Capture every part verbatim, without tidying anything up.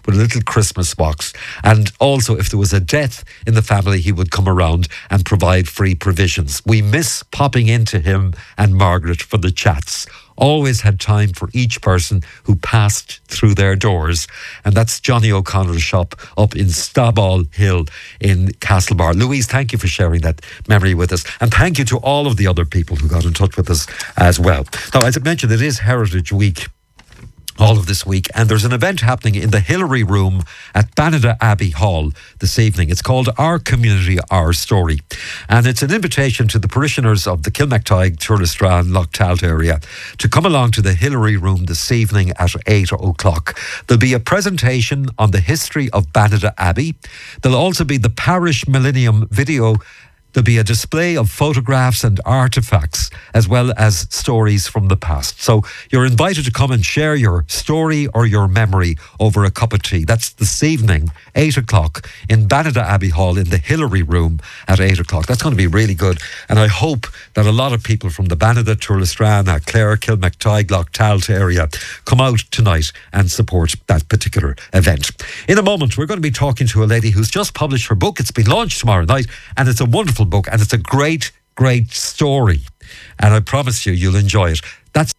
with a little Christmas box. And also, if there was a death in the family, he would come around and provide free provisions. We miss popping into him and Margaret for the chats. Always had time for each person who passed through their doors. And that's Johnny O'Connor's shop up in Staball Hill in Castlebar. Louise, thank you for sharing that memory with us. And thank you to all of the other people who got in touch with us as well. Now, as I mentioned, it is Heritage Week all of this week, and there's an event happening in the Hillary Room at Banada Abbey Hall this evening. It's called Our Community, Our Story, and it's an invitation to the parishioners of the Kilmactide, Turlestrane, Loch Talt area to come along to the Hillary Room this evening at eight o'clock. There'll be a presentation on the history of Banada Abbey. There'll also be the Parish Millennium video. There'll be a display of photographs and artefacts, as well as stories from the past. So you're invited to come and share your story or your memory over a cup of tea. That's this evening, eight o'clock, in Banada Abbey Hall in the Hillary Room at eight o'clock. That's going to be really good. And I hope that a lot of people from the Banada, Turlestrane, Clare, Kilmactide, Loch Talt area come out tonight and support that particular event. In a moment, we're going to be talking to a lady who's just published her book. It's been launched tomorrow night, and it's a wonderful book, and it's a great, great story. And I promise you, you'll enjoy it. That's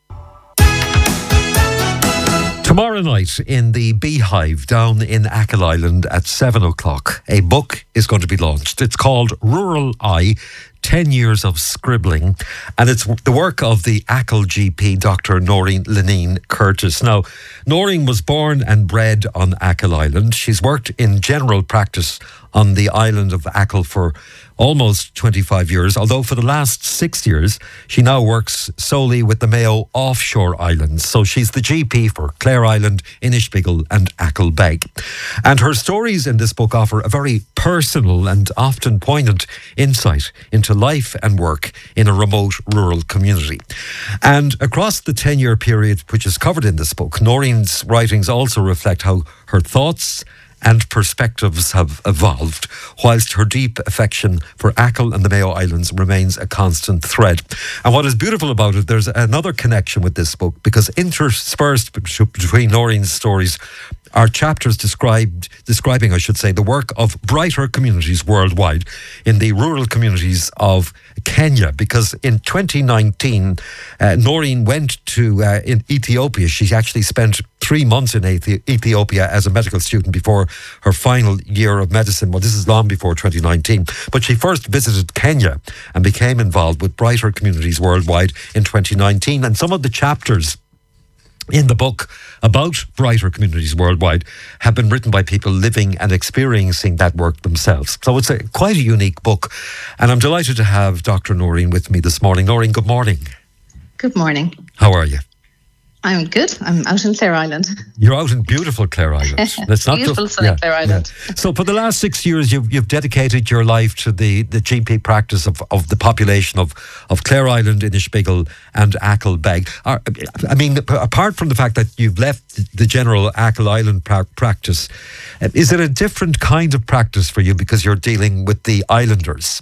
tomorrow night in the Beehive down in Achill Island at seven o'clock. A book is going to be launched. It's called Rural Eye, ten years of Scribbling, and it's the work of the Achill G P, Doctor Noreen Leneen Curtis. Now, Noreen was born and bred on Achill Island. She's worked in general practice on the island of Achill for almost twenty-five years, although for the last six years, she now works solely with the Mayo offshore islands. So she's the G P for Clare Island, Inishbiggle and Achill Beg. And her stories in this book offer a very personal and often poignant insight into life and work in a remote rural community. And across the ten-year period which is covered in this book, Noreen's writings also reflect how her thoughts and perspectives have evolved, whilst her deep affection for Achill and the Mayo Islands remains a constant thread. And what is beautiful about it, there's another connection with this book, because interspersed between Noreen's stories are chapters described, describing, I should say, the work of brighter communities worldwide in the rural communities of Kenya. Because in twenty nineteen, uh, Noreen went to uh, in Ethiopia. She actually spent three months in Ethi- Ethiopia as a medical student before her final year of medicine. Well, this is long before twenty nineteen. But she first visited Kenya and became involved with brighter communities worldwide in twenty nineteen. And some of the chapters in the book about brighter communities worldwide have been written by people living and experiencing that work themselves. So it's a quite a unique book. And I'm delighted to have Doctor Noreen with me this morning. Noreen, good morning. Good morning. How are you? I'm good. I'm out in Clare Island. You're out in beautiful Clare Island. It's not beautiful, sunny yeah, Clare Island. Yeah. So for the last six years, you've, you've dedicated your life to the, the G P practice of, of the population of, of Clare Island, Inishbiggle and Achill Beg. Are, I mean, apart from the fact that you've left the general Achill Island pra- practice, is it a different kind of practice for you because you're dealing with the islanders?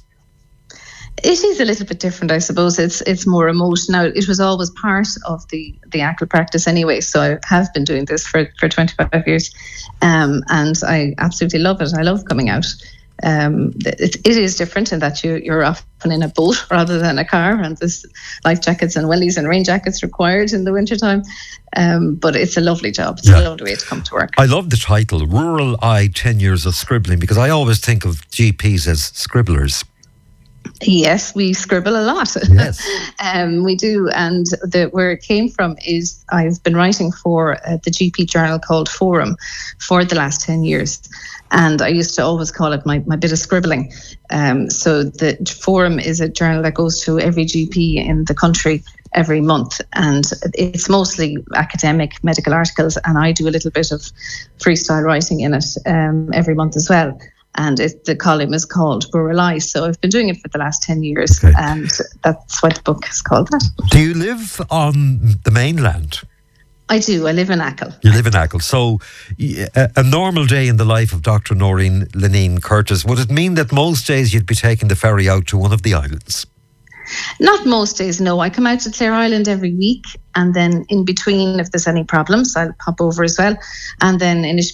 It is a little bit different, I suppose. It's it's more remote. Now, it was always part of the, the Achill practice anyway, so I have been doing this for, for twenty-five years, um, and I absolutely love it. I love coming out. Um, it, it is different in that you, you're often in a boat rather than a car, and there's life jackets and wellies and rain jackets required in the wintertime, um, but it's a lovely job. It's yeah. a lovely way to come to work. I love the title, Rural Eye, ten years of Scribbling, because I always think of G Ps as scribblers. Yes, we scribble a lot. Yes. um, we do. And the, where it came from is I've been writing for uh, the G P journal called Forum for the last ten years. And I used to always call it my, my bit of scribbling. Um, so the Forum is a journal that goes to every G P in the country every month. And it's mostly academic medical articles. And I do a little bit of freestyle writing in it um, every month as well. And it, the column is called Rural Eye. So I've been doing it for the last ten years. Okay. And that's why the book is called that. Do you live on the mainland? I do. I live in Achill. You live in Achill. So a, a normal day in the life of Doctor Noreen Leneen Curtis, would it mean that most days you'd be taking the ferry out to one of the islands? Not most days, no. I come out to Clare Island every week, and then in between, if there's any problems, I'll pop over as well. And then in